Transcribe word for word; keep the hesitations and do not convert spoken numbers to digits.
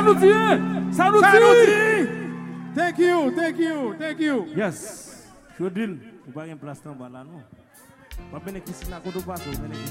Saluti. Saluti. Saluti. Thank you, thank you, thank you. Yes. Shodil, ubangin plastan balano. Pabene kisina ko do paso, mene